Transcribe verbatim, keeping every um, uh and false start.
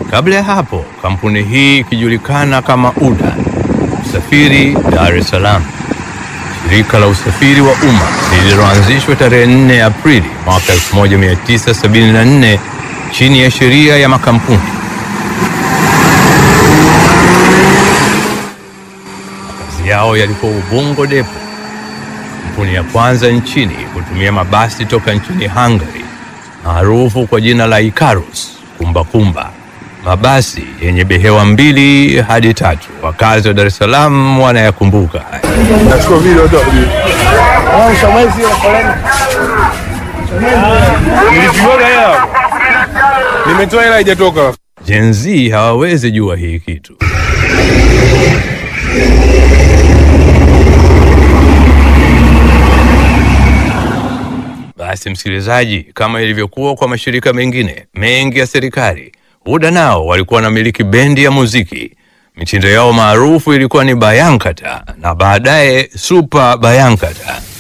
Kabla ya hapo, kampuni hii ikijulikana kama UDA, Usafiri Dar es Salaam, shirika la usafiri wa umma lililoanzishwa tarehe nne Aprili mwaka elfu moja mia tisa sabini na nne chini ya sheria ya makampuni. Makazi yao yalikuwa Ubungo Depo, kampuni ya kwanza nchini kutumia mabasi toka nchini Hungary maarufu kwa jina la Icarus Kumba Kumba, mabasi yenye behewa mbili hadi tatu. Wakazi wa Dar es Salaam wanayakumbuka. Nachukua video tu. Wao shamwezi wa foleni. Nilipiga hela. Nimetoa hela haijatoka. Gen Z hawawezi jua hii kitu. Basi msikilizaji, kama ilivyokuwa kwa mashirika mengine mengi ya serikali, UDA nao walikuwa na miliki bendi ya muziki. Mitindo yao maarufu ilikuwa ni Bayankata na baadaye Super Bayankata.